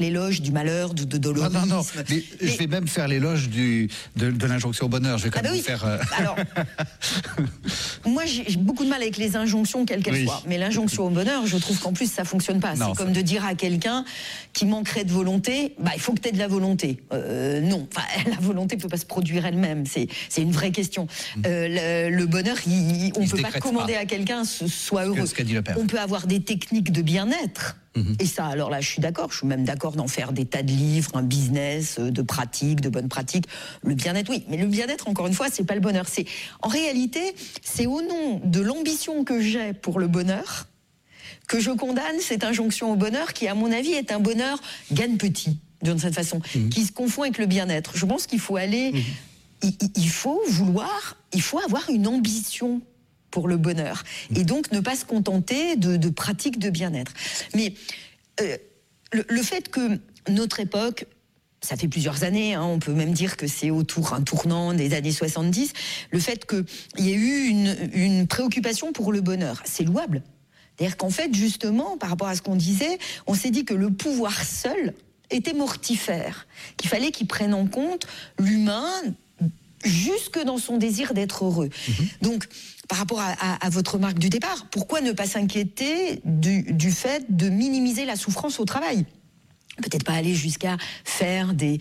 l'éloge du malheur, de dolorisme. Non. Mais je vais même faire l'éloge de l'injonction au bonheur. Je vais quand même vous faire... Alors, moi, j'ai beaucoup de mal avec les injonctions, quelles qu'elles soient. Mais l'injonction au bonheur, je trouve qu'en plus, ça fonctionne pas. C'est comme de dire à quelqu'un qui manquerait de volonté, il faut que tu aies de la volonté. Non, la volonté ne peut pas se produire elle-même. C'est une vraie question. Le bonheur, on ne peut pas commander à quelqu'un soit heureux. On peut avoir des techniques de bien-être. Et ça, alors là, je suis d'accord. Je suis même d'accord d'en faire des tas de livres, un business, de pratiques, de bonnes pratiques. Le bien-être, oui. Mais le bien-être, encore une fois, c'est pas le bonheur. En réalité, c'est au nom de l'ambition que j'ai pour le bonheur que je condamne cette injonction au bonheur qui, à mon avis, est un bonheur gagne petit, d'une certaine façon, qui se confond avec le bien-être. Je pense qu'il faut aller... Il faut avoir une ambition pour le bonheur. Et donc, ne pas se contenter de pratiques de bien-être. Mais le fait que notre époque, ça fait plusieurs années, on peut même dire que c'est un tournant des années 70, le fait qu'il y ait eu une préoccupation pour le bonheur, c'est louable. C'est-à-dire qu'en fait, justement, par rapport à ce qu'on disait, on s'est dit que le pouvoir seul était mortifère, qu'il fallait qu'il prenne en compte l'humain jusque dans son désir d'être heureux. Donc, par rapport à votre remarque du départ, pourquoi ne pas s'inquiéter du fait de minimiser la souffrance au travail ? Peut-être pas aller jusqu'à faire des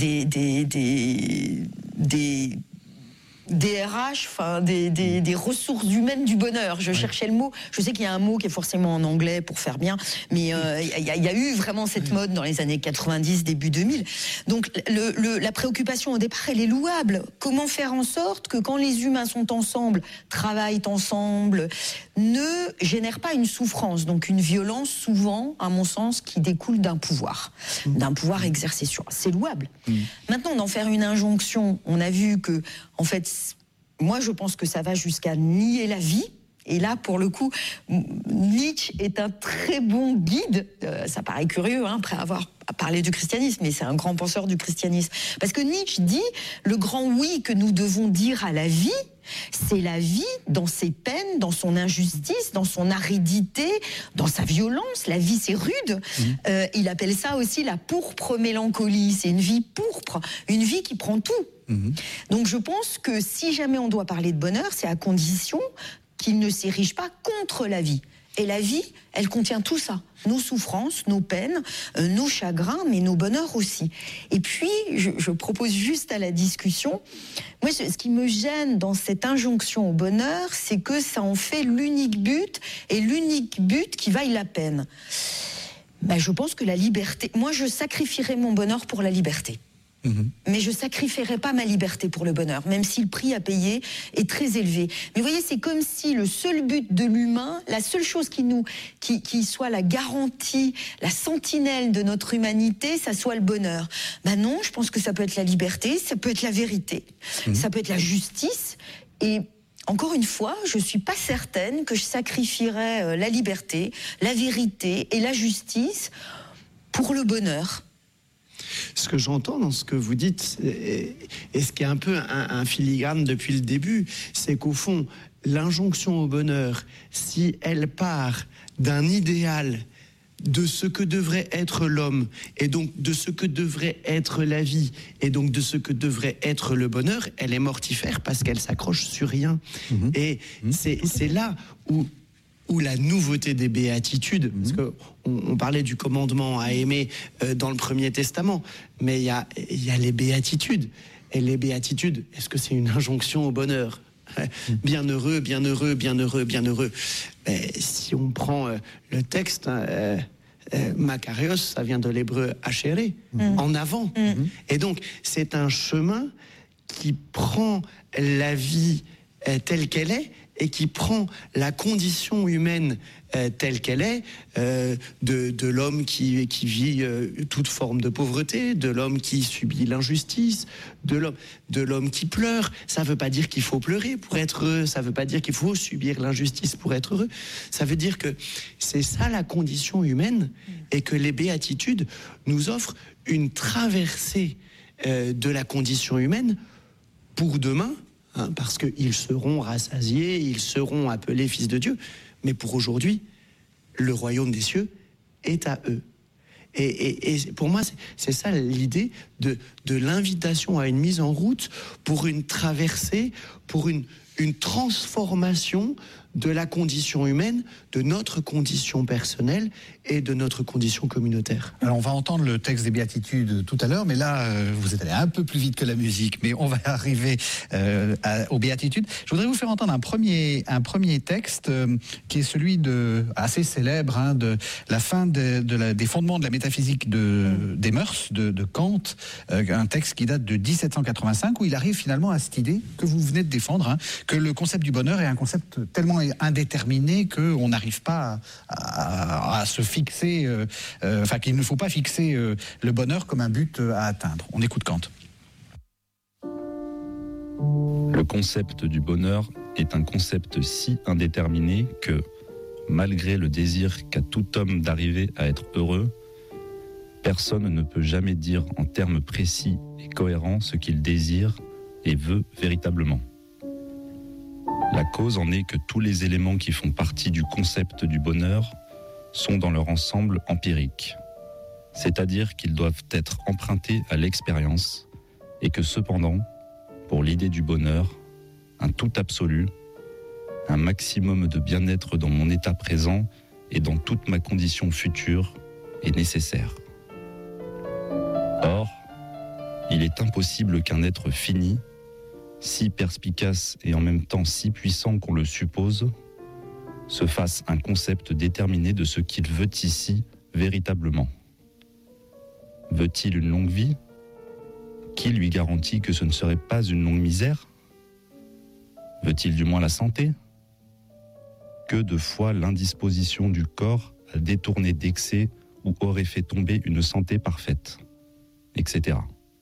DRH, des ressources humaines du bonheur. Je cherchais le mot. Je sais qu'il y a un mot qui est forcément en anglais pour faire bien, mais il y a eu vraiment cette mode dans les années 90, début 2000. Donc la préoccupation au départ, elle est louable. Comment faire en sorte que quand les humains sont ensemble, travaillent ensemble, ne génèrent pas une souffrance, donc une violence souvent, à mon sens, qui découle d'un pouvoir exercé sur. C'est louable. Maintenant, d'en faire une injonction, on a vu que, en fait, moi, je pense que ça va jusqu'à nier la vie. Et là, pour le coup, Nietzsche est un très bon guide. Ça paraît curieux, après avoir parlé du christianisme, mais c'est un grand penseur du christianisme. Parce que Nietzsche dit, le grand oui que nous devons dire à la vie, c'est la vie dans ses peines, dans son injustice, dans son aridité, dans sa violence. La vie, c'est rude. Il appelle ça aussi la pourpre mélancolie. C'est une vie pourpre, une vie qui prend tout. Donc je pense que si jamais on doit parler de bonheur, c'est à condition qu'il ne s'érige pas contre la vie. Et la vie, elle contient tout ça. Nos souffrances, nos peines, nos chagrins, mais nos bonheurs aussi. Et puis, je propose juste à la discussion, moi, ce qui me gêne dans cette injonction au bonheur, c'est que ça en fait l'unique but, et l'unique but qui vaille la peine. Je pense que la liberté... Moi, je sacrifierais mon bonheur pour la liberté. Mais je sacrifierais pas ma liberté pour le bonheur, même si le prix à payer est très élevé. Mais vous voyez, c'est comme si le seul but de l'humain, la seule chose qui soit la garantie, la sentinelle de notre humanité, ça soit le bonheur. Non, je pense que ça peut être la liberté, ça peut être la vérité, ça peut être la justice. Et encore une fois, je suis pas certaine que je sacrifierais la liberté, la vérité et la justice pour le bonheur. Ce que j'entends dans ce que vous dites, et ce qui est un peu un filigrane depuis le début, c'est qu'au fond, l'injonction au bonheur, si elle part d'un idéal de ce que devrait être l'homme, et donc de ce que devrait être la vie, et donc de ce que devrait être le bonheur, elle est mortifère parce qu'elle s'accroche sur rien. Et c'est là où la nouveauté des béatitudes, parce qu'on parlait du commandement à aimer dans le Premier Testament, mais il y a les béatitudes. Et les béatitudes, est-ce que c'est une injonction au bonheur ? Bienheureux, bienheureux, bienheureux, bienheureux. Si on prend le texte, Makarios, ça vient de l'hébreu hachéré, en avant. Et donc, c'est un chemin qui prend la vie telle qu'elle est, et qui prend la condition humaine telle qu'elle est, de l'homme qui vit toute forme de pauvreté, de l'homme qui subit l'injustice, de l'homme qui pleure. Ça ne veut pas dire qu'il faut pleurer pour être heureux, ça ne veut pas dire qu'il faut subir l'injustice pour être heureux. Ça veut dire que c'est ça la condition humaine, et que les béatitudes nous offrent une traversée de la condition humaine pour demain, parce qu'ils seront rassasiés, ils seront appelés fils de Dieu. Mais pour aujourd'hui, le royaume des cieux est à eux. Et pour moi, c'est ça l'idée de l'invitation à une mise en route pour une traversée, pour une transformation de la condition humaine, de notre condition personnelle et de notre condition communautaire. Alors on va entendre le texte des Béatitudes tout à l'heure, mais là vous êtes allé un peu plus vite que la musique, mais on va arriver aux Béatitudes. Je voudrais vous faire entendre un premier texte qui est celui assez célèbre de la fin des fondements de la métaphysique des mœurs de Kant, un texte qui date de 1785 où il arrive finalement à cette idée que vous venez de défendre, que le concept du bonheur est un concept tellement indéterminé qu'on n'arrive pas à se fixer, qu'il ne faut pas fixer le bonheur comme un but à atteindre. On écoute Kant. Le concept du bonheur est un concept si indéterminé que, malgré le désir qu'a tout homme d'arriver à être heureux, personne ne peut jamais dire en termes précis et cohérents ce qu'il désire et veut véritablement. La cause en est que tous les éléments qui font partie du concept du bonheur sont dans leur ensemble empiriques, c'est-à-dire qu'ils doivent être empruntés à l'expérience et que cependant, pour l'idée du bonheur, un tout absolu, un maximum de bien-être dans mon état présent et dans toute ma condition future est nécessaire. Or, il est impossible qu'un être fini, si perspicace et en même temps si puissant qu'on le suppose, se fasse un concept déterminé de ce qu'il veut ici véritablement. Veut-il une longue vie ? Qui lui garantit que ce ne serait pas une longue misère ? Veut-il du moins la santé ? Que de fois l'indisposition du corps a détourné d'excès ou aurait fait tomber une santé parfaite, etc.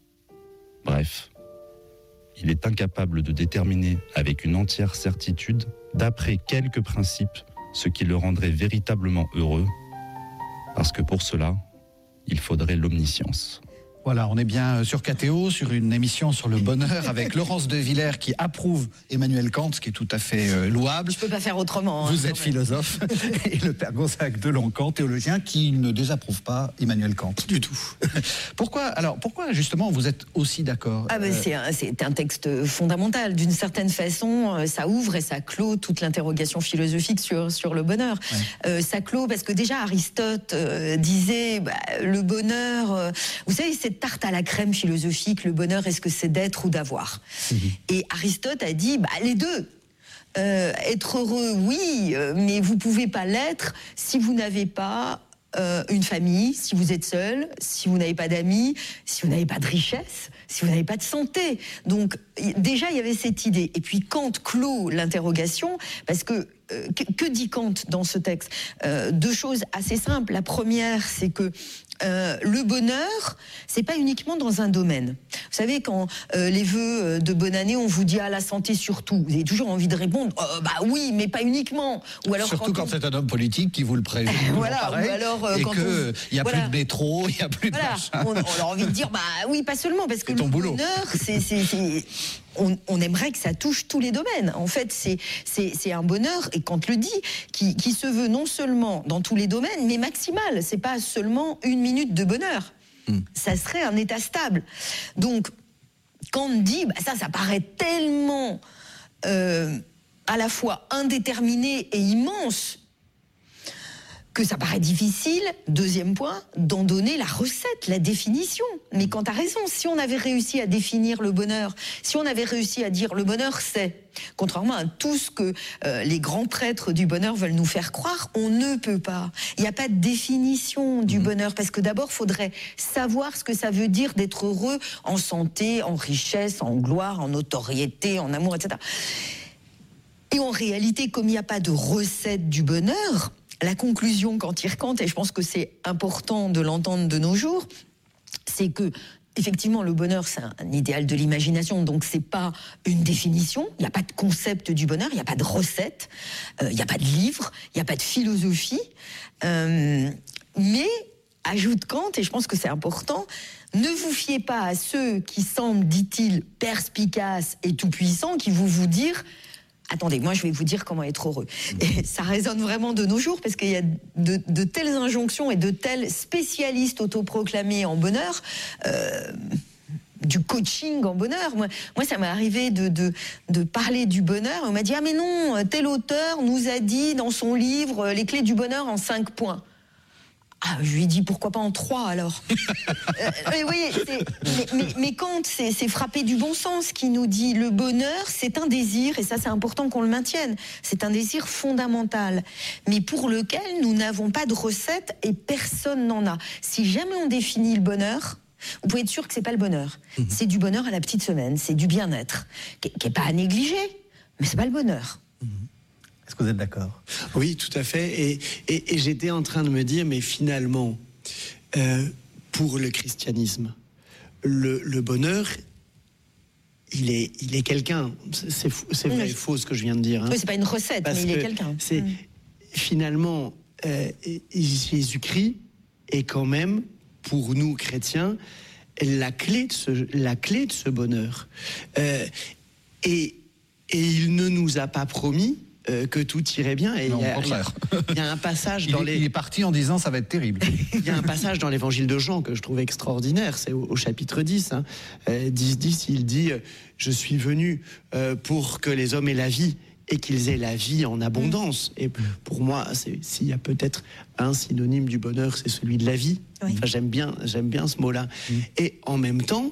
Bref, il est incapable de déterminer avec une entière certitude, d'après quelques principes, ce qui le rendrait véritablement heureux, parce que pour cela, il faudrait l'omniscience. Voilà, on est bien sur KTO, sur une émission sur le bonheur avec Laurence de Villers qui approuve Emmanuel Kant, ce qui est tout à fait louable. Je peux pas faire autrement. Vous êtes philosophe et le père Gonzague Deloncan, théologien, qui ne désapprouve pas Emmanuel Kant. Du tout. Pourquoi justement vous êtes aussi d'accord ? C'est un texte fondamental. D'une certaine façon, ça ouvre et ça clôt toute l'interrogation philosophique sur le bonheur. Ouais. Ça clôt parce que déjà Aristote disait le bonheur. Vous savez, cette tarte à la crème philosophique, le bonheur, est-ce que c'est d'être ou d'avoir ? Et Aristote a dit les deux. Être heureux, oui, mais vous pouvez pas l'être si vous n'avez pas une famille, si vous êtes seul, si vous n'avez pas d'amis, si vous n'avez pas de richesse, si vous n'avez pas de santé. Donc déjà il y avait cette idée. Et puis Kant clôt l'interrogation parce que dit Kant dans ce texte ? Deux choses assez simples. La première, c'est que le bonheur, c'est pas uniquement dans un domaine. Vous savez, quand les vœux de bonne année, on vous dit la santé surtout, vous avez toujours envie de répondre oui, mais pas uniquement. Ou alors surtout quand c'est un homme politique qui vous le prévient. Voilà. Ou alors et qu'il n'y a plus de métro, il n'y a plus de machin. On a envie de dire oui, pas seulement parce que le bonheur, on aimerait que ça touche tous les domaines. En fait, c'est un bonheur, et Kant le dit, qui se veut non seulement dans tous les domaines, mais maximal. C'est pas seulement une minute de bonheur. Ça serait un état stable. Donc, Kant dit, ça paraît tellement à la fois indéterminé et immense que ça paraît difficile, deuxième point, d'en donner la recette, la définition. Mais Kant a raison, si on avait réussi à définir le bonheur, si on avait réussi à dire le bonheur c'est, contrairement à tout ce que les grands prêtres du bonheur veulent nous faire croire, on ne peut pas. Il n'y a pas de définition du bonheur, parce que d'abord, il faudrait savoir ce que ça veut dire d'être heureux en santé, en richesse, en gloire, en notoriété, en amour, etc. Et en réalité, comme il n'y a pas de recette du bonheur, la conclusion qu'en tire Kant, et je pense que c'est important de l'entendre de nos jours, c'est que effectivement, le bonheur, c'est un idéal de l'imagination, donc c'est pas une définition. Il n'y a pas de concept du bonheur, il n'y a pas de recette, il n'y a pas de livre, il n'y a pas de philosophie. Mais, ajoute Kant, et je pense que c'est important, ne vous fiez pas à ceux qui semblent, dit-il, perspicaces et tout-puissants, qui vont vous dire Attendez, moi je vais vous dire comment être heureux. Et ça résonne vraiment de nos jours parce qu'il y a de telles injonctions et de tels spécialistes autoproclamés en bonheur, du coaching en bonheur. Moi, ça m'est arrivé de parler du bonheur. On m'a dit, ah mais non, tel auteur nous a dit dans son livre les clés du bonheur en 5 points. Ah, je lui ai dit, pourquoi pas en 3 alors. Vous voyez, mais Kant, c'est frappé du bon sens qui nous dit le bonheur, c'est un désir, et ça c'est important qu'on le maintienne, c'est un désir fondamental, mais pour lequel nous n'avons pas de recette et personne n'en a. Si jamais on définit le bonheur, vous pouvez être sûr que c'est pas le bonheur. C'est du bonheur à la petite semaine, c'est du bien-être, qui est pas à négliger, mais c'est pas le bonheur. Est-ce que vous êtes d'accord? Oui, tout à fait. Et j'étais en train de me dire, mais finalement, pour le christianisme, le bonheur, il est quelqu'un. C'est vrai, faux ce que je viens de dire. Hein. Oui, c'est pas une recette, mais il est quelqu'un. Finalement, Jésus-Christ est quand même, pour nous chrétiens, la clé de ce bonheur. Et il ne nous a pas promis que tout irait bien. Et non, au contraire. Il y a un passage il est parti en disant ça va être terrible. Il y a un passage dans l'évangile de Jean que je trouve extraordinaire, c'est au chapitre 10. 10, il dit « Je suis venu pour que les hommes aient la vie et qu'ils aient la vie en abondance. » Et pour moi, s'il y a peut-être un synonyme du bonheur, c'est celui de la vie. Oui. Enfin, j'aime bien ce mot-là. Et en même temps,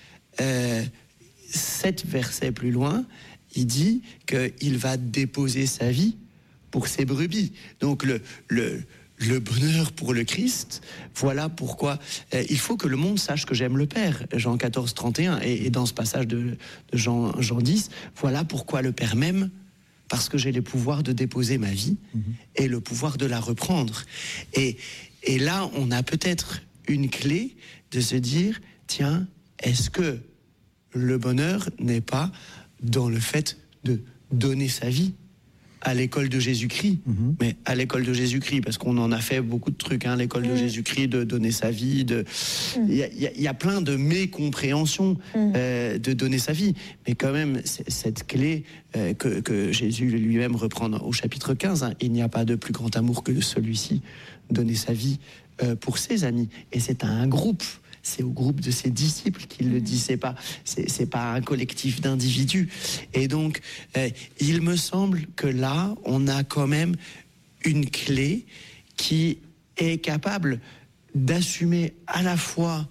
7 versets plus loin, il dit qu'il va déposer sa vie pour ses brebis. Donc le bonheur pour le Christ, voilà pourquoi il faut que le monde sache que j'aime le Père. Jean 14, 31. Et dans ce passage de Jean 10, voilà pourquoi le Père m'aime, parce que j'ai le pouvoir de déposer ma vie et le pouvoir de la reprendre. Et là, on a peut-être une clé de se dire, tiens, est-ce que le bonheur n'est pas dans le fait de donner sa vie à l'école de Jésus-Christ, mais à l'école de Jésus-Christ, parce qu'on en a fait beaucoup de trucs, hein, l'école de Jésus-Christ, de donner sa vie, il y a plein de mécompréhensions de donner sa vie, mais quand même, cette clé que Jésus lui-même reprend au chapitre 15, hein, il n'y a pas de plus grand amour que celui-ci, donner sa vie pour ses amis, et c'est un groupe. C'est au groupe de ses disciples qu'il le dit, c'est pas un collectif d'individus. Et donc, il me semble que là, on a quand même une clé qui est capable d'assumer à la fois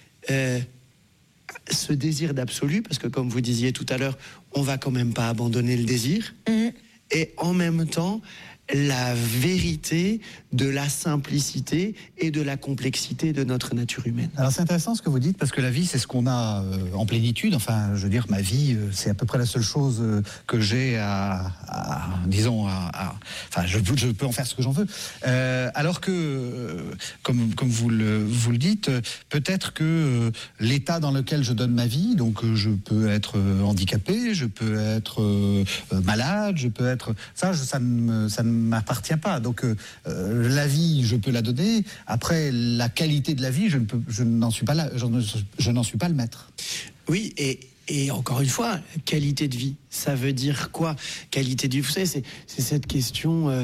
ce désir d'absolu, parce que comme vous disiez tout à l'heure, on va quand même pas abandonner le désir, et en même temps, la vérité de la simplicité et de la complexité de notre nature humaine. Alors c'est intéressant ce que vous dites, parce que la vie, c'est ce qu'on a en plénitude. Enfin, je veux dire, ma vie, c'est à peu près la seule chose que j'ai enfin, je peux en faire ce que j'en veux. Alors que, comme vous le dites, peut-être que l'état dans lequel je donne ma vie, donc je peux être handicapé, je peux être malade, je peux être... Ça ne m'appartient pas. Donc la vie, je peux la donner. Après, la qualité de la vie, je n'en suis pas là, je n'en suis pas le maître. Oui, et encore une fois, qualité de vie, ça veut dire quoi? Qualité de vie, vous savez, c'est cette question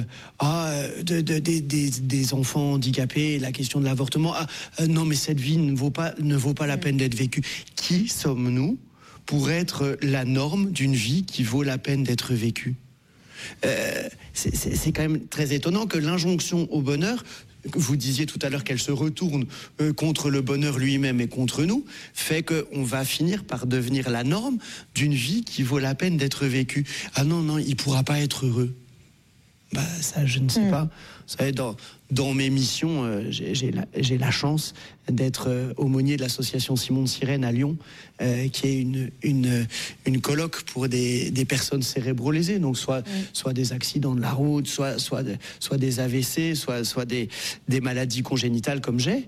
des enfants handicapés, la question de l'avortement. Non, mais cette vie ne vaut pas la peine d'être vécue. Qui sommes-nous pour être la norme d'une vie qui vaut la peine d'être vécue? C'est quand même très étonnant que l'injonction au bonheur, vous disiez tout à l'heure qu'elle se retourne contre le bonheur lui-même et contre nous, fait qu'on va finir par devenir la norme d'une vie qui vaut la peine d'être vécue. Ah non, il ne pourra pas être heureux. Ça, je ne sais pas. Vous savez, dans mes missions, j'ai la chance d'être aumônier de l'association Simon de Sirène à Lyon, qui est une colloque pour des personnes cérébro-lésées, donc soit des accidents de la route, soit des AVC, soit des maladies congénitales comme j'ai.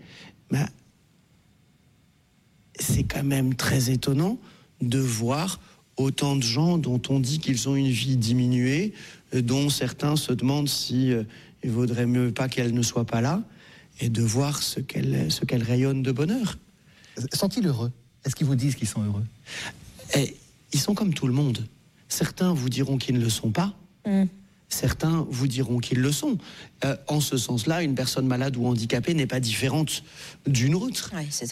C'est quand même très étonnant de voir autant de gens dont on dit qu'ils ont une vie diminuée, dont certains se demandent si il vaudrait mieux pas qu'elle ne soit pas là, et de voir ce qu'elle rayonne de bonheur. Sont-ils heureux? Est-ce qu'ils vous disent qu'ils sont heureux? Ils sont comme tout le monde. Certains vous diront qu'ils ne le sont pas. Certains vous diront qu'ils le sont. En ce sens-là, une personne malade ou handicapée n'est pas différente d'une autre. Ouais, c'est ça.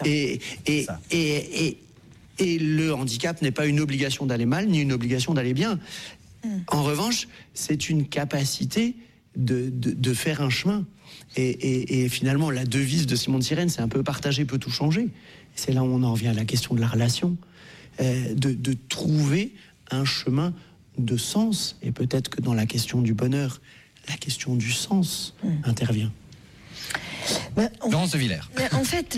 Et le handicap n'est pas une obligation d'aller mal, ni une obligation d'aller bien. En revanche, c'est une capacité de faire un chemin. Et finalement, la devise de Simon de Sirène, c'est un peu partager peut tout changer. C'est là où on en revient à la question de la relation, de trouver un chemin de sens. Et peut-être que dans la question du bonheur, la question du sens intervient. Laurence de Villers. En fait,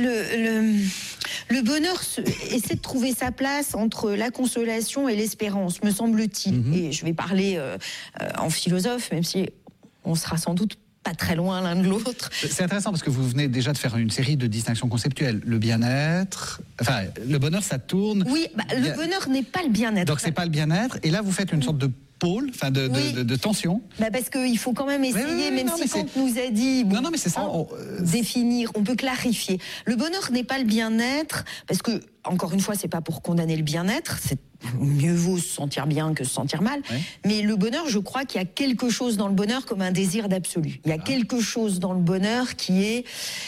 le bonheur essaie de trouver sa place entre la consolation et l'espérance, me semble-t-il. Et je vais parler en philosophe, même si on sera sans doute pas très loin l'un de l'autre. C'est intéressant parce que vous venez déjà de faire une série de distinctions conceptuelles. Le bien-être, enfin, le bonheur, ça tourne. Oui, le bonheur n'est pas le bien-être. Donc c'est pas le bien-être. Et là, vous faites une sorte de pôle, enfin de tension. Parce qu'il faut quand même essayer, même si Kant nous a dit non, mais c'est ça, définir, on peut clarifier. Le bonheur n'est pas le bien-être, parce que, encore une fois, c'est pas pour condamner le bien-être, c'est mieux vaut se sentir bien que se sentir mal. Mais le bonheur, je crois qu'il y a quelque chose dans le bonheur comme un désir d'absolu. Il y a quelque chose dans le bonheur qui est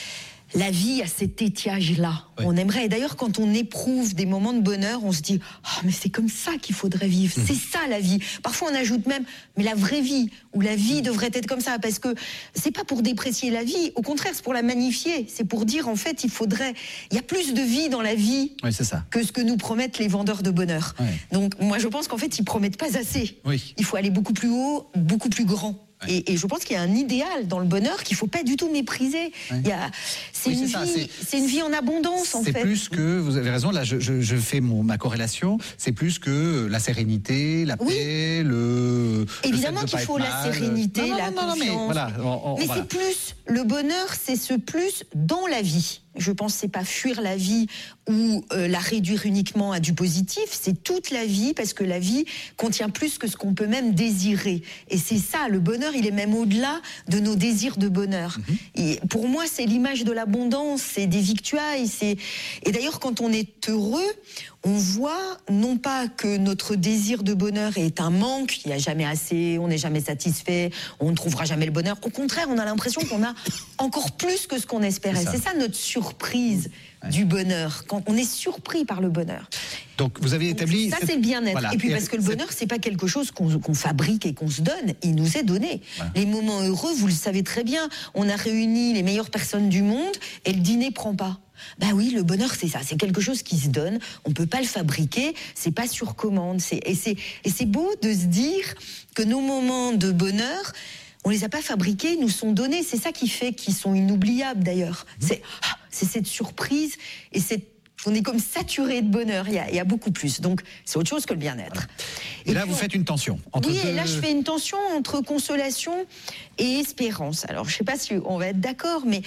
la vie à cet étiage-là. On aimerait, et d'ailleurs quand on éprouve des moments de bonheur, on se dit mais c'est comme ça qu'il faudrait vivre, c'est ça la vie. Parfois on ajoute même mais la vraie vie, ou la vie devrait être comme ça, parce que c'est pas pour déprécier la vie, au contraire c'est pour la magnifier, c'est pour dire en fait il y a plus de vie dans la vie c'est ça. que ce que nous promettent les vendeurs de bonheur. Donc moi je pense qu'en fait ils promettent pas assez. Il faut aller beaucoup plus haut, beaucoup plus grand. Et je pense qu'il y a un idéal dans le bonheur qu'il ne faut pas du tout mépriser. C'est une vie en abondance, en fait. C'est plus que, vous avez raison, là je fais ma corrélation, c'est plus que la sérénité, la paix, évidemment qu'il faut la sérénité, la confiance. Mais c'est plus, le bonheur, c'est ce plus dans la vie. Je pense que c'est pas fuir la vie ou la réduire uniquement à du positif, c'est toute la vie, parce que la vie contient plus que ce qu'on peut même désirer. Et c'est ça, le bonheur, il est même au-delà de nos désirs de bonheur. Et pour moi, c'est l'image de l'abondance, c'est des victuailles. Et d'ailleurs, quand on est heureux, on voit non pas que notre désir de bonheur est un manque, il n'y a jamais assez, on n'est jamais satisfait, on ne trouvera jamais le bonheur. Au contraire, on a l'impression qu'on a encore plus que ce qu'on espérait. C'est ça notre surprise du bonheur, quand on est surpris par le bonheur. Donc vous avez établi... Ça c'est le bien-être. Et puis parce que le bonheur, c'est pas quelque chose qu'on fabrique et qu'on se donne, il nous est donné. Les moments heureux, vous le savez très bien, on a réuni les meilleures personnes du monde et le dîner prend pas. Oui, le bonheur, c'est ça, c'est quelque chose qui se donne, on peut pas le fabriquer, c'est pas sur commande. Et c'est beau de se dire que nos moments de bonheur, on les a pas fabriqués, ils nous sont donnés. C'est ça qui fait qu'ils sont inoubliables d'ailleurs. C'est cette surprise et on est comme saturé de bonheur, il y a beaucoup plus. Donc c'est autre chose que le bien-être. Et là, vous faites une tension entre et là je fais une tension entre consolation et espérance. Alors je sais pas si on va être d'accord, mais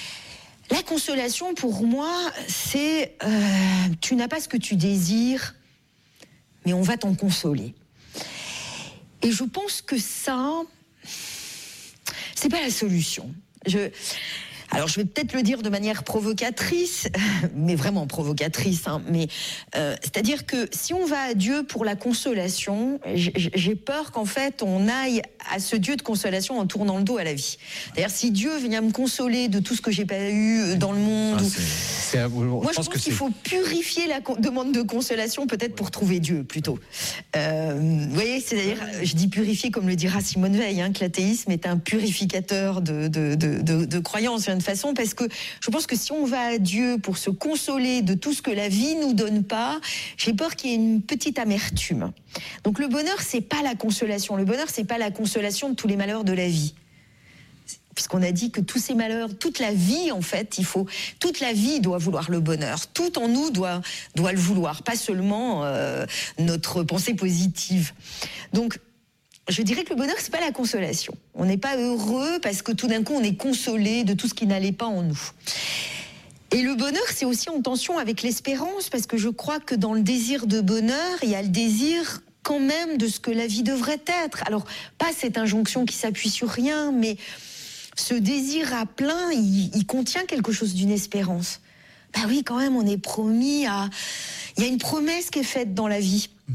la consolation, pour moi, c'est tu n'as pas ce que tu désires, mais on va t'en consoler. Et je pense que ça, c'est pas la solution. Alors je vais peut-être le dire de manière provocatrice, mais vraiment provocatrice, c'est-à-dire que si on va à Dieu pour la consolation, j'ai peur qu'en fait on aille à ce Dieu de consolation en tournant le dos à la vie. D'ailleurs, si Dieu vient me consoler de tout ce que j'ai pas eu dans le monde, moi je pense qu'il faut purifier la demande de consolation peut-être pour trouver Dieu plutôt. Vous voyez, c'est-à-dire, je dis purifier comme le dira Simone Veil, que l'athéisme est un purificateur de croyances. De façon, parce que je pense que si on va à Dieu pour se consoler de tout ce que la vie nous donne pas, j'ai peur qu'il y ait une petite amertume. Donc le bonheur, c'est pas la consolation. Le bonheur, c'est pas la consolation de tous les malheurs de la vie. Puisqu'on a dit que tous ces malheurs, toute la vie, en fait, toute la vie doit vouloir le bonheur. Tout en nous doit le vouloir, pas seulement notre pensée positive. Donc, je dirais que le bonheur, c'est pas la consolation. On n'est pas heureux parce que tout d'un coup, on est consolé de tout ce qui n'allait pas en nous. Et le bonheur, c'est aussi en tension avec l'espérance, parce que je crois que dans le désir de bonheur, il y a le désir quand même de ce que la vie devrait être. Alors, pas cette injonction qui s'appuie sur rien, mais ce désir à plein, il contient quelque chose d'une espérance. Oui, quand même, on est promis à... Il y a une promesse qui est faite dans la vie.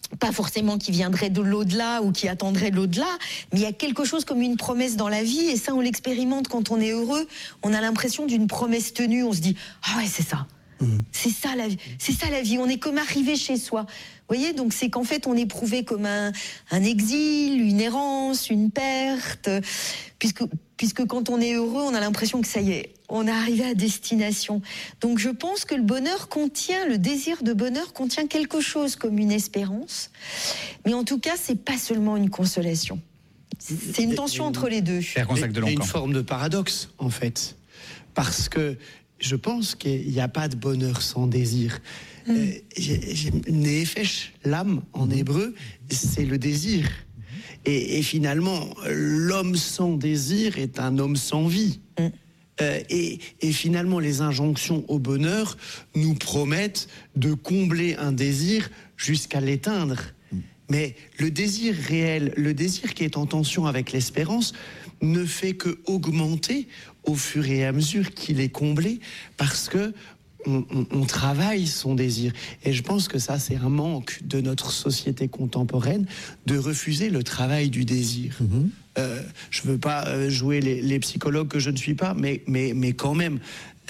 pas forcément qui viendrait de l'au-delà ou qui attendrait de l'au-delà, mais il y a quelque chose comme une promesse dans la vie, et ça on l'expérimente quand on est heureux, on a l'impression d'une promesse tenue, on se dit « Ah ouais, c'est ça ». C'est ça la vie. C'est ça la vie. On est comme arrivé chez soi. Vous voyez, donc c'est qu'en fait on éprouvait comme un exil, une errance, une perte, puisque quand on est heureux, on a l'impression que ça y est, on est arrivé à destination. Donc je pense que le désir de bonheur contient quelque chose comme une espérance, mais en tout cas c'est pas seulement une consolation. C'est une tension entre les deux. Il y a une forme de paradoxe en fait, parce que je pense qu'il n'y a pas de bonheur sans désir. Nefesh, l'âme en hébreu, c'est le désir. Et finalement, l'homme sans désir est un homme sans vie. Et finalement, les injonctions au bonheur nous promettent de combler un désir jusqu'à l'éteindre. Mais le désir réel, le désir qui est en tension avec l'espérance, ne fait que augmenter au fur et à mesure qu'il est comblé, parce que on travaille son désir. Et je pense que ça, c'est un manque de notre société contemporaine, de refuser le travail du désir. Je veux pas jouer les psychologues que je ne suis pas, mais quand même,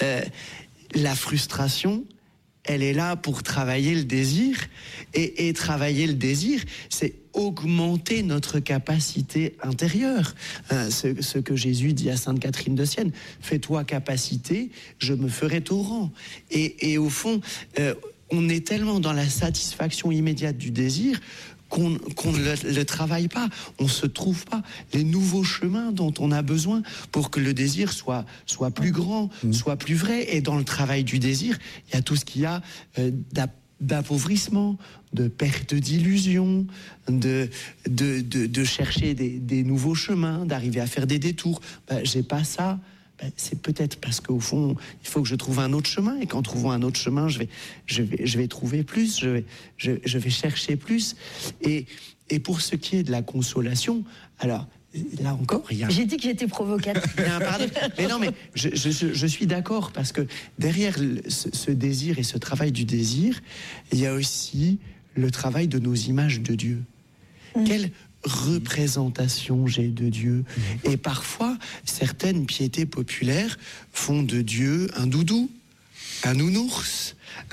la frustration, elle est là pour travailler le désir, et travailler le désir, c'est augmenter notre capacité intérieure. Ce que Jésus dit à Sainte Catherine de Sienne, fais-toi capacité, je me ferai torrent. Et au fond, on est tellement dans la satisfaction immédiate du désir qu'on ne le travaille pas, on ne se trouve pas les nouveaux chemins dont on a besoin pour que le désir soit plus grand, soit plus vrai. Et dans le travail du désir, il y a tout ce qu'il y a d'appauvrissement, de perte d'illusion, de chercher des nouveaux chemins, d'arriver à faire des détours. J'ai pas ça. C'est peut-être parce qu'au fond, il faut que je trouve un autre chemin, et qu'en trouvant un autre chemin, je vais trouver plus, je vais chercher plus. Et pour ce qui est de la consolation, alors là encore, il y a... J'ai dit que j'étais provocatrice. Il y a un paradoxe. Mais non, mais je suis d'accord, parce que derrière ce désir et ce travail du désir, il y a aussi le travail de nos images de Dieu. Quelle représentation j'ai de Dieu. Et parfois, certaines piétés populaires font de Dieu un doudou, un nounours.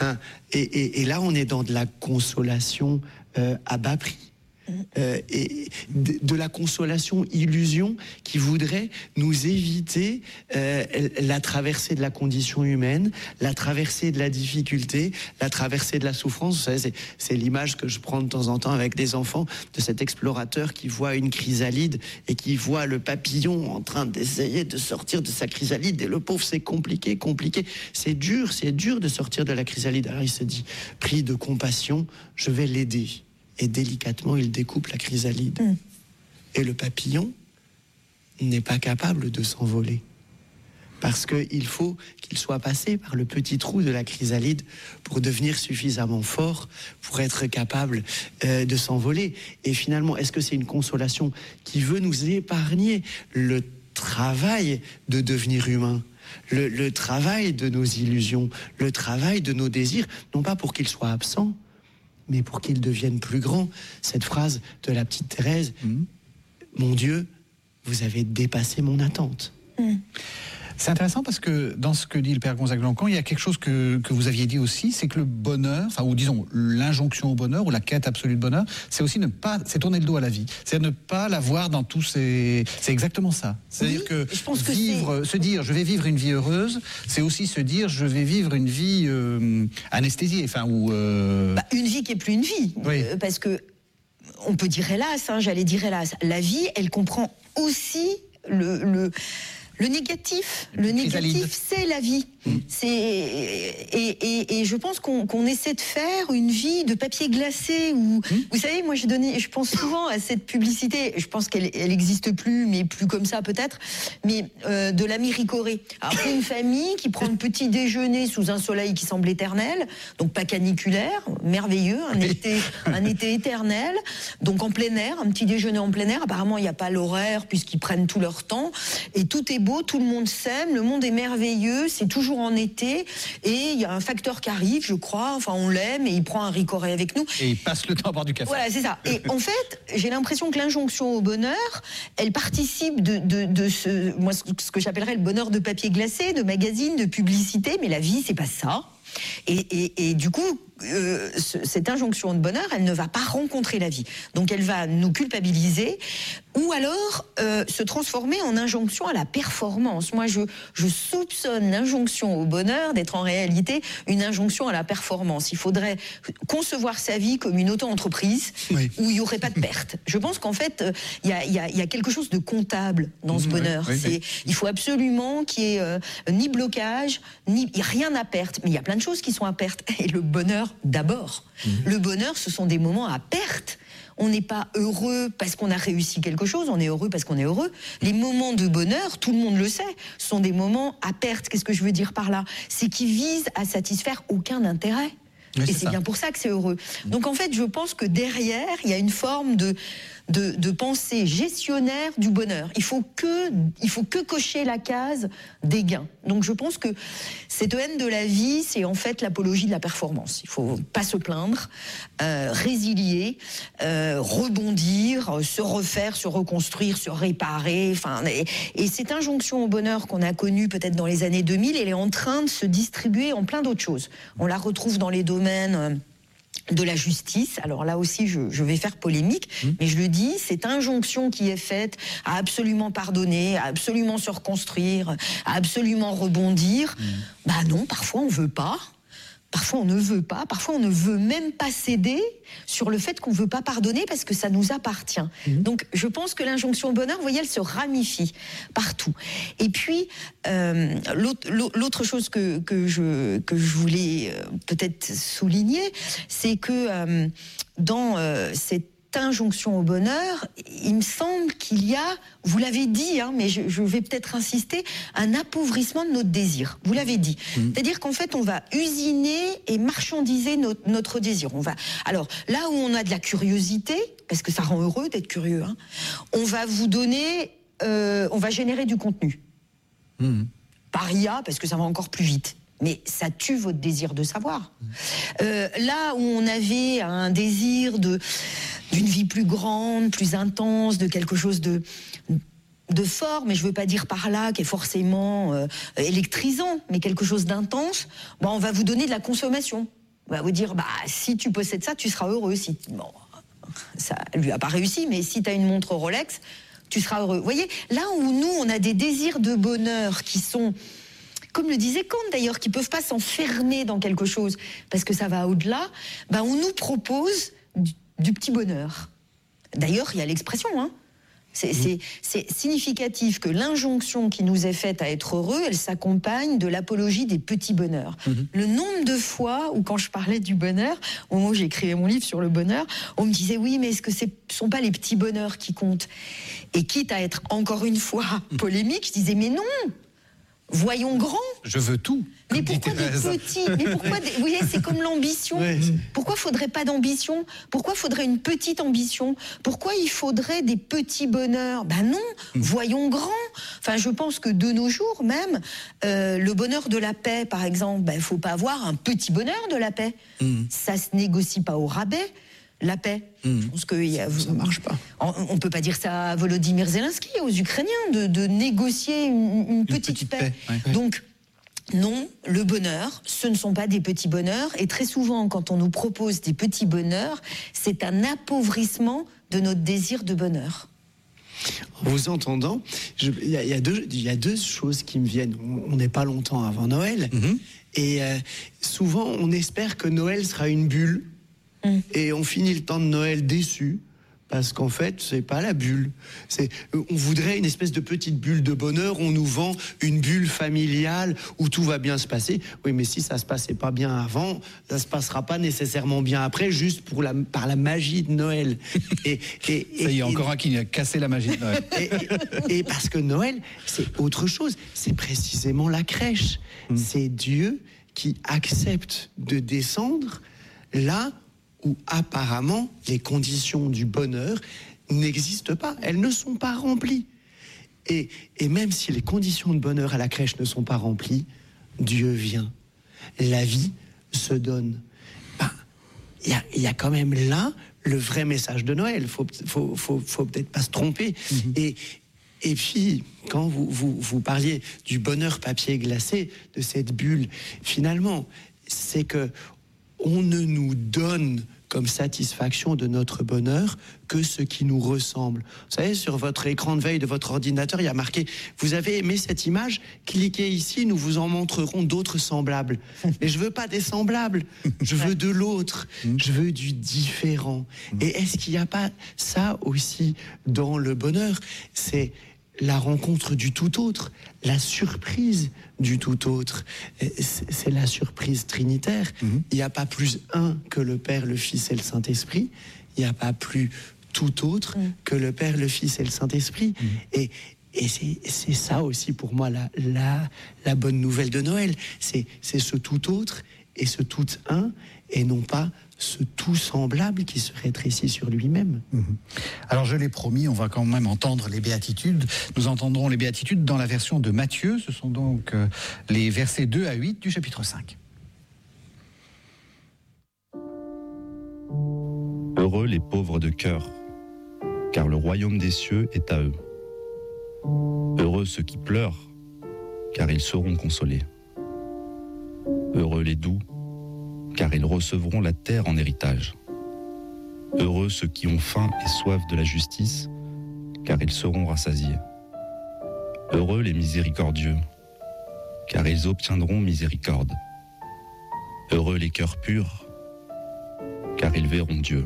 Et là, on est dans de la consolation à bas prix. Et de la consolation illusion qui voudrait nous éviter la traversée de la condition humaine, la traversée de la difficulté, la traversée de la souffrance. Vous savez, c'est l'image que je prends de temps en temps avec des enfants, de cet explorateur qui voit une chrysalide et qui voit le papillon en train d'essayer de sortir de sa chrysalide, et le pauvre, c'est compliqué, c'est dur de sortir de la chrysalide. Alors il se dit, pris de compassion, je vais l'aider. Et délicatement, il découpe la chrysalide. Et le papillon n'est pas capable de s'envoler, parce qu'il faut qu'il soit passé par le petit trou de la chrysalide pour devenir suffisamment fort pour être capable de s'envoler. Et finalement, est-ce que c'est une consolation qui veut nous épargner le travail de devenir humain, le travail de nos illusions, le travail de nos désirs, non pas pour qu'ils soient absents, mais pour qu'ils deviennent plus grands. Cette phrase de la petite Thérèse, mon Dieu, vous avez dépassé mon attente. C'est intéressant, parce que dans ce que dit le père Gonzague-Lancamp, il y a quelque chose que vous aviez dit aussi, c'est que le bonheur, ou disons l'injonction au bonheur, ou la quête absolue de bonheur, c'est aussi c'est tourner le dos à la vie. C'est ne pas la voir dans tous ces... C'est exactement ça. C'est-à-dire que se dire je vais vivre une vie heureuse, c'est aussi se dire je vais vivre une vie anesthésiée, une vie qui est plus une vie. Oui. Parce que on peut dire hélas, j'allais dire hélas. La vie, elle comprend aussi le négatif. Le négatif, c'est la vie. Et je pense qu'on essaie de faire une vie de papier glacé. Vous savez, moi je pense souvent à cette publicité. Je pense qu'elle n'existe plus, mais plus comme ça peut-être. Mais de l'ami Ricoré. Alors c'est une famille qui prend le petit déjeuner sous un soleil qui semble éternel, donc pas caniculaire, merveilleux, un été éternel. Donc en plein air, un petit déjeuner en plein air. Apparemment il n'y a pas l'horaire puisqu'ils prennent tout leur temps. Et tout est beau, tout le monde s'aime, le monde est merveilleux, c'est toujours en été, et il y a un facteur qui arrive, je crois. Enfin, on l'aime et il prend un ricoré avec nous. Et il passe le temps à boire du café. Voilà, c'est ça. Et en fait, j'ai l'impression que l'injonction au bonheur, elle participe de ce que j'appellerais le bonheur de papier glacé, de magazine, de publicité. Mais la vie, c'est pas ça. Et du coup, cette injonction de bonheur, elle ne va pas rencontrer la vie. Donc elle va nous culpabiliser ou alors se transformer en injonction à la performance. Moi, je soupçonne l'injonction au bonheur d'être en réalité une injonction à la performance. Il faudrait concevoir sa vie comme une auto-entreprise où il n'y aurait pas de perte. Je pense qu'en fait, il y a quelque chose de comptable dans ce bonheur. Il faut absolument qu'il n'y ait ni blocage, ni rien à perte. Mais il y a plein de choses qui sont à perte. Et le bonheur, d'abord. Le bonheur, ce sont des moments à perte. On n'est pas heureux parce qu'on a réussi quelque chose, on est heureux parce qu'on est heureux. Les moments de bonheur, tout le monde le sait, sont des moments à perte. Qu'est-ce que je veux dire par là ? C'est qu'ils visent à satisfaire aucun intérêt. Et c'est bien pour ça que c'est heureux. Donc en fait, je pense que derrière, il y a une forme de pensée gestionnaire du bonheur. Il faut que cocher la case des gains. Donc je pense que cette haine de la vie, c'est en fait l'apologie de la performance. Il faut pas se plaindre, résilier, rebondir, se refaire, se reconstruire, se réparer. Enfin, et cette injonction au bonheur qu'on a connue peut-être dans les années 2000, elle est en train de se distribuer en plein d'autres choses. On la retrouve dans les domaines de la justice. Alors là aussi, je vais faire polémique, mais je le dis, cette injonction qui est faite à absolument pardonner, à absolument se reconstruire, à absolument rebondir, bah non, parfois on veut pas. Parfois on ne veut pas, parfois on ne veut même pas céder sur le fait qu'on ne veut pas pardonner parce que ça nous appartient. Donc je pense que l'injonction au bonheur, vous voyez, elle se ramifie partout. Et puis l'autre chose que je voulais peut-être souligner, c'est que dans cette injonction au bonheur, il me semble qu'il y a, vous l'avez dit, mais je vais peut-être insister, un appauvrissement de notre désir. Vous l'avez dit. C'est-à-dire qu'en fait, on va usiner et marchandiser notre désir. Alors, là où on a de la curiosité, parce que ça rend heureux d'être curieux, on va vous donner, on va générer du contenu. Par IA, parce que ça va encore plus vite. Mais ça tue votre désir de savoir. Là où on avait un désir d'une vie plus grande, plus intense, de quelque chose de fort, mais je veux pas dire par là qui est forcément électrisant, mais quelque chose d'intense, on va vous donner de la consommation. On va vous dire, si tu possèdes ça, tu seras heureux. Ça lui a pas réussi, mais si tu as une montre Rolex, tu seras heureux. Vous voyez, là où nous, on a des désirs de bonheur qui sont, comme le disait Kant d'ailleurs, qui ne peuvent pas s'enfermer dans quelque chose, parce que ça va au-delà, on nous propose du petit bonheur. D'ailleurs, il y a l'expression, c'est significatif que l'injonction qui nous est faite à être heureux, elle s'accompagne de l'apologie des petits bonheurs. Le nombre de fois où, quand je parlais du bonheur, au moment où j'écrivais mon livre sur le bonheur, on me disait, oui, mais est-ce que ce ne sont pas les petits bonheurs qui comptent ? Et quitte à être encore une fois polémique, je disais, mais non, voyons grand. Je veux tout. Mais pourquoi des petits ? Mais pourquoi vous voyez, c'est comme l'ambition. Pourquoi faudrait pas d'ambition ? Pourquoi faudrait une petite ambition ? Pourquoi il faudrait des petits bonheurs ? Non, voyons grand. Enfin, je pense que de nos jours même, le bonheur de la paix, par exemple, il faut pas avoir un petit bonheur de la paix. Ça se négocie pas au rabais. La paix. Je pense que ça marche pas. On peut pas dire ça à Volodymyr Zelensky, aux Ukrainiens, de négocier une petite paix. Donc, non, le bonheur, ce ne sont pas des petits bonheurs. Et très souvent, quand on nous propose des petits bonheurs, c'est un appauvrissement de notre désir de bonheur. En vous entendant, il y a deux choses qui me viennent. On n'est pas longtemps avant Noël. Et souvent, on espère que Noël sera une bulle. Et on finit le temps de Noël déçu, parce qu'en fait, c'est pas la bulle. On voudrait une espèce de petite bulle de bonheur. On nous vend une bulle familiale où tout va bien se passer. Oui, mais si ça se passait pas bien avant, ça se passera pas nécessairement bien après, juste par la magie de Noël. Ça y est, encore un qui a cassé la magie de Noël. Et parce que Noël, c'est autre chose. C'est précisément la crèche. C'est Dieu qui accepte de descendre là où apparemment les conditions du bonheur n'existent pas, elles ne sont pas remplies. Et même si les conditions de bonheur à la crèche ne sont pas remplies, Dieu vient. la vie se donne. Il y a quand même là le vrai message de Noël. Faut peut-être pas se tromper. Et puis, quand vous parliez du bonheur papier glacé, de cette bulle, finalement, c'est que on ne nous donne comme satisfaction de notre bonheur que ce qui nous ressemble. Vous savez, sur votre écran de veille de votre ordinateur, il y a marqué « Vous avez aimé cette image ? Cliquez ici, nous vous en montrerons d'autres semblables. » Mais je veux pas des semblables, je veux de l'autre, je veux du différent. Et est-ce qu'il n'y a pas ça aussi dans le bonheur ? C'est la rencontre du tout autre, la surprise du tout autre. C'est la surprise trinitaire. Il n'y a pas plus un que le Père, le Fils et le Saint-Esprit. Il n'y a pas plus tout autre que le Père, le Fils et le Saint-Esprit. Et c'est ça aussi pour moi la bonne nouvelle de Noël. C'est ce tout autre et ce tout un, et non pas ce tout semblable qui se rétrécit sur lui-même. Alors je l'ai promis, on va quand même entendre les béatitudes. Nous entendrons les béatitudes dans la version de Matthieu. Ce sont donc les versets 2 à 8 du chapitre 5. Heureux les pauvres de cœur, car le royaume des cieux est à eux. Heureux ceux qui pleurent, car ils seront consolés. Heureux les doux, car ils recevront la terre en héritage. Heureux ceux qui ont faim et soif de la justice, car ils seront rassasiés. Heureux les miséricordieux, car ils obtiendront miséricorde. Heureux les cœurs purs, car ils verront Dieu.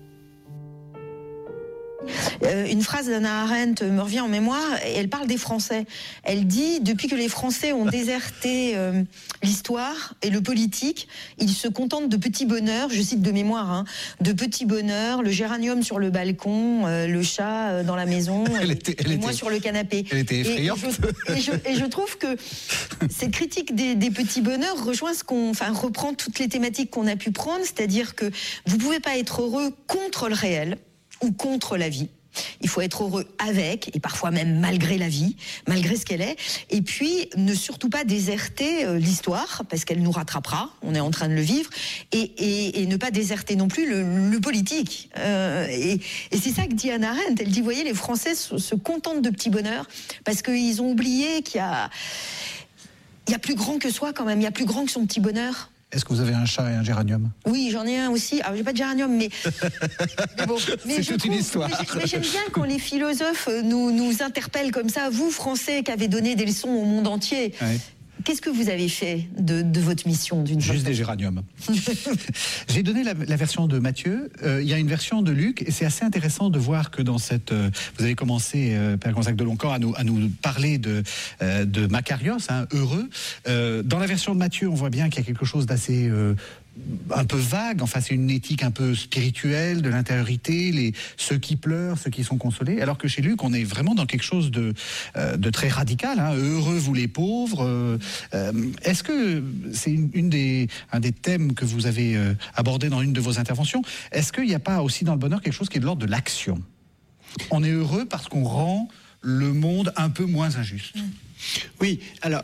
Une phrase d'Hannah Arendt me revient en mémoire, et elle parle des Français. Elle dit, depuis que les Français ont déserté l'histoire et le politique, ils se contentent de petits bonheurs, je cite de mémoire, de petits bonheurs, le géranium sur le balcon, le chat dans la maison, et moi sur le canapé. Elle était effrayante. Et je trouve que cette critique des petits bonheurs rejoint reprend toutes les thématiques qu'on a pu prendre, c'est-à-dire que vous ne pouvez pas être heureux contre le réel ou contre la vie. Il faut être heureux avec, et parfois même malgré la vie, malgré ce qu'elle est. Et puis, ne surtout pas déserter l'histoire, parce qu'elle nous rattrapera, on est en train de le vivre, et ne pas déserter non plus le politique. Et c'est ça que dit Hannah Arendt. Elle dit, vous voyez, les Français se contentent de petits bonheurs, parce qu'ils ont oublié qu'il y a plus grand que soi quand même, il y a plus grand que son petit bonheur. Est-ce que vous avez un chat et un géranium ? Oui, j'en ai un aussi. Alors, j'ai pas de géranium, mais bon. C'est toute une histoire. Mais j'aime bien quand les philosophes nous interpellent comme ça. Vous, Français, qui avez donné des leçons au monde entier, qu'est-ce que vous avez fait de votre mission d'une Juste des géraniums. J'ai donné la version de Matthieu. Il y a une version de Luc, et c'est assez intéressant de voir que dans cette... vous avez commencé, Père Gonzague de Loncan, à nous parler de Makarios, heureux. Dans la version de Matthieu, on voit bien qu'il y a quelque chose d'assez... un peu vague, enfin c'est une éthique un peu spirituelle de l'intériorité, ceux qui pleurent, ceux qui sont consolés, alors que chez Luc on est vraiment dans quelque chose de très radical, heureux vous les pauvres. Est-ce que c'est un des thèmes que vous avez abordé dans une de vos interventions? Est-ce qu'il n'y a pas aussi dans le bonheur quelque chose qui est de l'ordre de l'action? On est heureux parce qu'on rend le monde un peu moins injuste. Oui, alors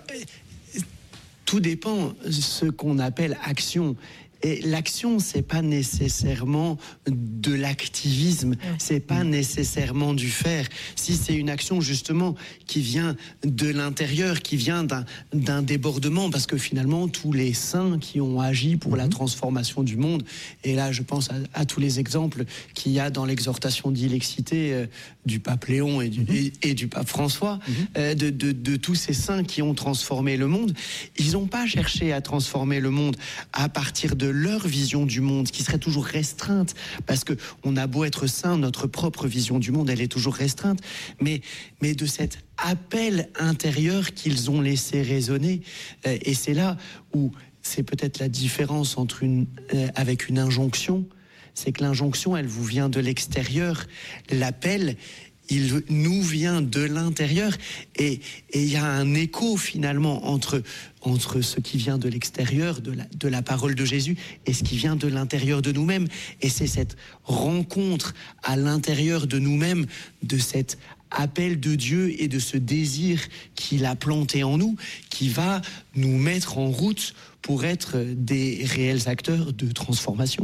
tout dépend de ce qu'on appelle action. Et l'action, c'est pas nécessairement de l'activisme, c'est pas nécessairement du faire. Si c'est une action justement qui vient de l'intérieur, qui vient d'un débordement, parce que finalement tous les saints qui ont agi pour la transformation du monde, et là je pense à tous les exemples qu'il y a dans l'exhortation d'Ilexité du pape Léon et du pape François, de tous ces saints qui ont transformé le monde, ils n'ont pas cherché à transformer le monde à partir de leur vision du monde, qui serait toujours restreinte, parce que on a beau être saint, notre propre vision du monde, elle est toujours restreinte, mais de cet appel intérieur qu'ils ont laissé résonner. Et c'est là où c'est peut-être la différence entre avec une injonction, c'est que l'injonction, elle vous vient de l'extérieur, l'appel, il nous vient de l'intérieur, et il y a un écho finalement entre entre ce qui vient de l'extérieur, de la parole de Jésus, et ce qui vient de l'intérieur de nous-mêmes. Et c'est cette rencontre à l'intérieur de nous-mêmes, de cet appel de Dieu et de ce désir qu'il a planté en nous, qui va nous mettre en route pour être des réels acteurs de transformation.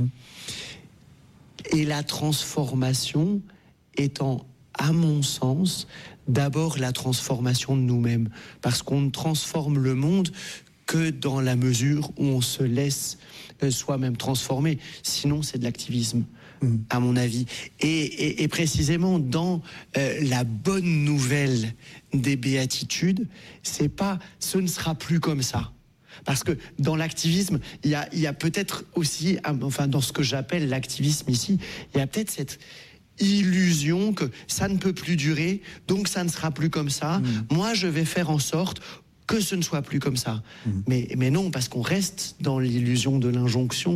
Et la transformation étant, à mon sens, d'abord la transformation de nous-mêmes, parce qu'on ne transforme le monde que dans la mesure où on se laisse soi-même transformer. Sinon, c'est de l'activisme, à mon avis. Et précisément dans la bonne nouvelle des béatitudes, c'est pas « ce ne sera plus comme ça ». Parce que dans l'activisme, il y a peut-être aussi, enfin dans ce que j'appelle l'activisme ici, il y a peut-être cette illusion que ça ne peut plus durer, donc ça ne sera plus comme ça. Moi, je vais faire en sorte que ce ne soit plus comme ça. Mais non, parce qu'on reste dans l'illusion de l'injonction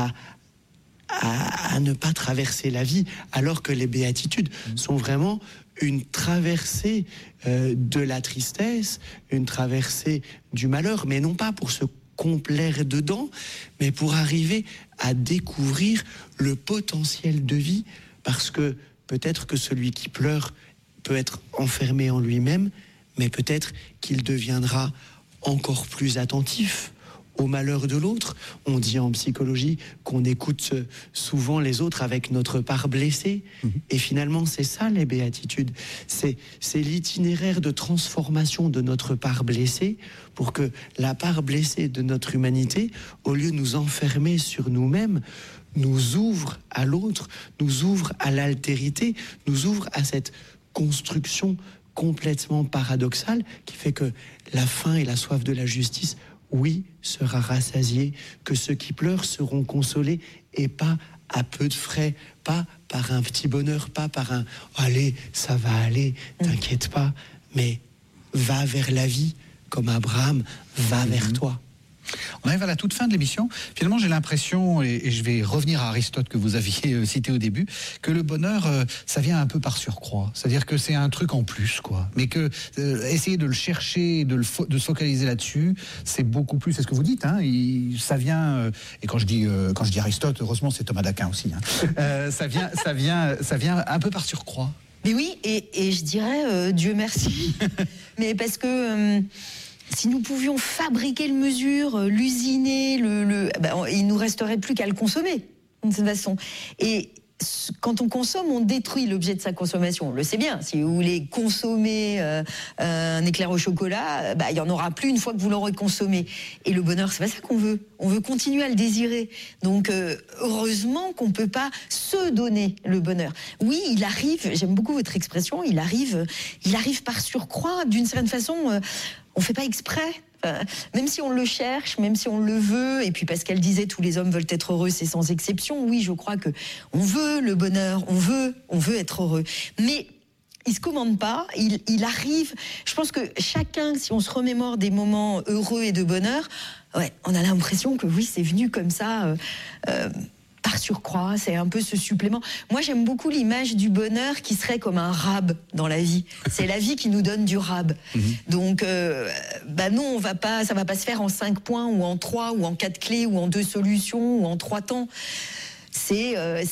à ne pas traverser la vie, alors que les béatitudes sont vraiment une traversée de la tristesse, une traversée du malheur, mais non pas pour se complaire dedans, mais pour arriver à découvrir le potentiel de vie, parce que peut-être que celui qui pleure peut être enfermé en lui-même, mais peut-être qu'il deviendra encore plus attentif au malheur de l'autre. On dit en psychologie qu'on écoute souvent les autres avec notre part blessée. Et finalement, c'est ça les béatitudes. C'est l'itinéraire de transformation de notre part blessée pour que la part blessée de notre humanité, au lieu de nous enfermer sur nous-mêmes, nous ouvre à l'autre, nous ouvre à l'altérité, nous ouvre à cette construction complètement paradoxale qui fait que la faim et la soif de la justice, oui, sera rassasiée, que ceux qui pleurent seront consolés et pas à peu de frais, pas par un petit bonheur, pas par un « allez, ça va aller, t'inquiète pas », mais va vers la vie comme Abraham va vers toi. On arrive à la toute fin de l'émission. Finalement, j'ai l'impression, et je vais revenir à Aristote que vous aviez cité au début, que le bonheur, ça vient un peu par surcroît. C'est-à-dire que c'est un truc en plus, quoi. Mais que essayer de le chercher, de se focaliser là-dessus, c'est beaucoup plus. C'est ce que vous dites, hein. Ça vient. Et quand je dis Aristote, heureusement, c'est Thomas d'Aquin aussi. Hein. Ça vient un peu par surcroît. Mais oui, et je dirais Dieu merci. Mais parce que. Si nous pouvions fabriquer le mesure, l'usiner, il nous resterait plus qu'à le consommer de cette façon. Et quand on consomme, on détruit l'objet de sa consommation. On le sait bien. Si vous voulez consommer un éclair au chocolat, il y en aura plus une fois que vous l'aurez consommé. Et le bonheur, c'est pas ça qu'on veut. On veut continuer à le désirer. Donc heureusement qu'on peut pas se donner le bonheur. Oui, il arrive. J'aime beaucoup votre expression. Il arrive par surcroît. D'une certaine façon. On ne fait pas exprès, même si on le cherche, même si on le veut, et puis parce qu'elle disait tous les hommes veulent être heureux, c'est sans exception. Oui, je crois que on veut le bonheur, on veut être heureux, mais il se commande pas, il arrive. Je pense que chacun, si on se remémore des moments heureux et de bonheur, ouais, on a l'impression que oui, c'est venu comme ça. Par surcroît, c'est un peu ce supplément. Moi, j'aime beaucoup l'image du bonheur qui serait comme un rab dans la vie. C'est la vie qui nous donne du rab. Donc, non, ça va pas se faire en 5 points ou en 3 ou en 4 clés ou en 2 solutions ou en 3 temps. C'est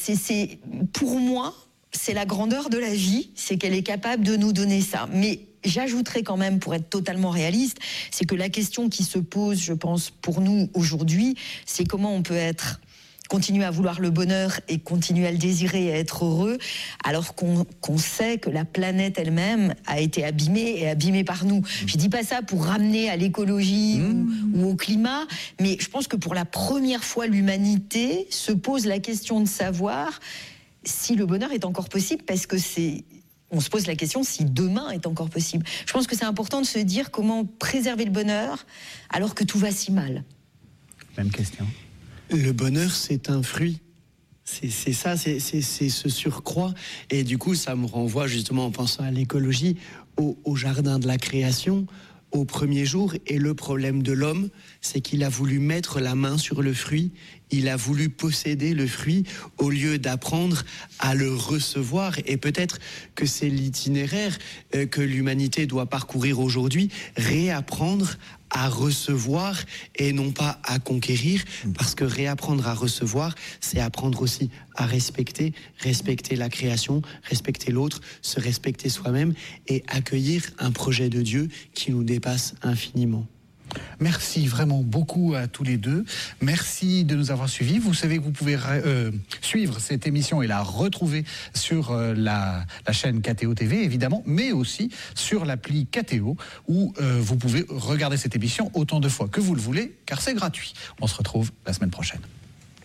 pour moi, c'est la grandeur de la vie, c'est qu'elle est capable de nous donner ça. Mais j'ajouterais quand même, pour être totalement réaliste, c'est que la question qui se pose, je pense, pour nous aujourd'hui, c'est comment on peut continuer à vouloir le bonheur et continuer à le désirer et à être heureux, alors qu'on sait que la planète elle-même a été abîmée par nous. Je dis pas ça pour ramener à l'écologie ou au climat, mais je pense que pour la première fois, l'humanité se pose la question de savoir si le bonheur est encore possible, parce que on se pose la question si demain est encore possible. Je pense que c'est important de se dire comment préserver le bonheur alors que tout va si mal. Même question. Le bonheur, c'est un fruit. C'est ça, c'est ce surcroît. Et du coup, ça me renvoie justement, en pensant à l'écologie, au jardin de la création, au premier jour. Et le problème de l'homme, c'est qu'il a voulu mettre la main sur le fruit. Il a voulu posséder le fruit au lieu d'apprendre à le recevoir. Et peut-être que c'est l'itinéraire que l'humanité doit parcourir aujourd'hui, réapprendre à recevoir et non pas à conquérir, parce que réapprendre à recevoir, c'est apprendre aussi à respecter la création, respecter l'autre, se respecter soi-même et accueillir un projet de Dieu qui nous dépasse infiniment. Merci vraiment beaucoup à tous les deux. Merci de nous avoir suivis. Vous savez que vous pouvez suivre cette émission et la retrouver sur la chaîne KTO TV, évidemment, mais aussi sur l'appli KTO, où vous pouvez regarder cette émission autant de fois que vous le voulez, car c'est gratuit. On se retrouve la semaine prochaine.